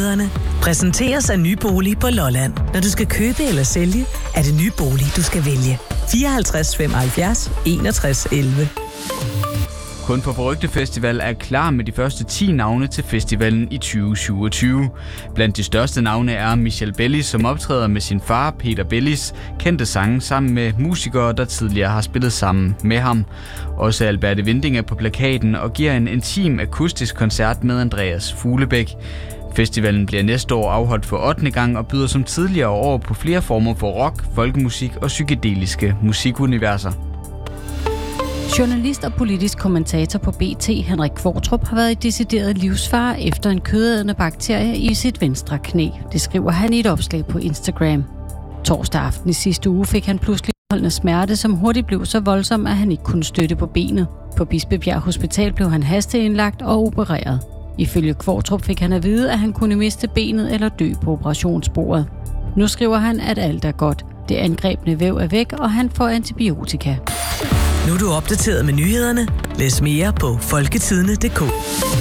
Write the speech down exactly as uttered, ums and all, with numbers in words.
nyhederne. Præsenteres af Nybolig på Lolland. Når du skal købe eller sælge, er det Nybolig, du skal vælge. fireoghalvtreds femoghalvfjerds enogtres elleve. Kun for Forrygte Festival er klar med de første ti navne til festivalen i tyve syvogtyve. Blandt de største navne er Michel Bellis, som optræder med sin far, Peter Bellis, kendte sange sammen med musikere, der tidligere har spillet sammen med ham. Også Alberte Winding er på plakaten og giver en intim akustisk koncert med Andreas Fuglebæk. Festivalen bliver næste år afholdt for ottende gang og byder som tidligere år på flere former for rock, folkemusik og psykedeliske musikuniverser. Journalist og politisk kommentator på B T, Henrik Qvortrup, har været i decideret livsfare efter en kødædende bakterie i sit venstre knæ. Det skriver han i et opslag på Instagram. Torsdag aften i sidste uge fik han pludselig holdende smerte, som hurtigt blev så voldsom, at han ikke kunne støtte på benet. På Bispebjerg Hospital blev han hasteindlagt og opereret. Ifølge Qvortrup fik han at vide, at han kunne miste benet eller dø på operationsbordet. Nu skriver han, at alt er godt. Det angrebne væv er væk, og han får antibiotika. Nu er du opdateret med nyhederne. Læs mere på folketidene punktum d k.